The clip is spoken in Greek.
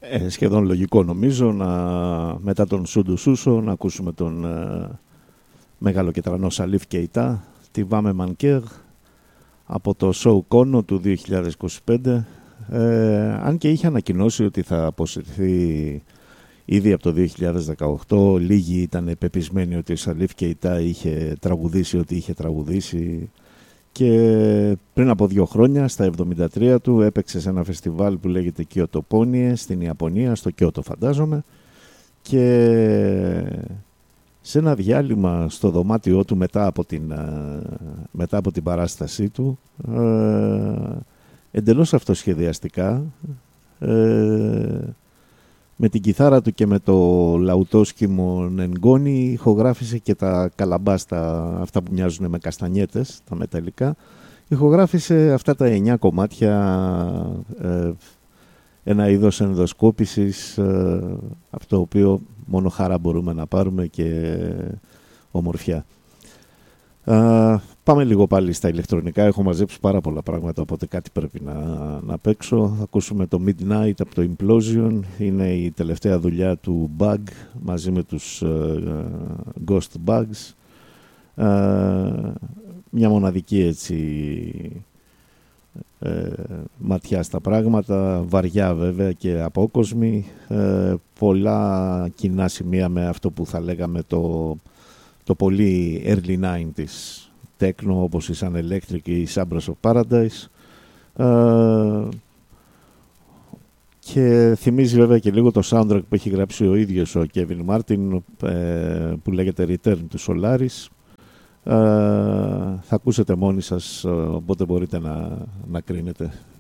Σχεδόν λογικό νομίζω μετά τον Σούντου Σούσο να ακούσουμε τον μεγάλο κετρανό Σαλίφ Κεϊτά, τη Βάμε Μανκέρ από το Show Kono του 2025, αν και είχε ανακοινώσει ότι θα αποσυρθεί ήδη από το 2018. Λίγοι ήταν πεπισμένοι ότι ο Σαλίφ Κεϊτά είχε τραγουδήσει ό,τι είχε τραγουδήσει, και πριν από 2 χρόνια στα 73 του έπαιξε σε ένα φεστιβάλ που λέγεται Kyoto Pony στην Ιαπωνία, στο Κιώτο φαντάζομαι, και σε ένα διάλειμμα στο δωμάτιό του μετά από την παράστασή του, εντελώς αυτοσχεδιαστικά, με την κιθάρα του και με το λαουτόσκυμο νενγκόνι, ηχογράφησε και τα καλαμπάστα, αυτά που μοιάζουν με καστανιέτες, τα μεταλλικά. Ηχογράφησε αυτά τα 9 κομμάτια, ένα είδος ενδοσκόπησης, από το οποίο μόνο χαρά μπορούμε να πάρουμε και ομορφιά. Πάμε λίγο πάλι στα ηλεκτρονικά. Έχω μαζέψει πάρα πολλά πράγματα, οπότε κάτι πρέπει να παίξω. Θα ακούσουμε το Midnight από το Implosion. Είναι η τελευταία δουλειά του Bug μαζί με τους Ghost Bugs. Μια μοναδική έτσι ματιά στα πράγματα, βαριά βέβαια και απόκοσμη, πολλά κοινά σημεία με αυτό που θα λέγαμε το πολύ early 90s techno, όπως η Sun Electric ή η Sabras of Paradise, και θυμίζει βέβαια και λίγο το soundtrack που έχει γράψει ο ίδιος ο Kevin Martin, που λέγεται Return to Solaris. Θα ακούσετε μόνοι σας, οπότε μπορείτε να κρίνετε.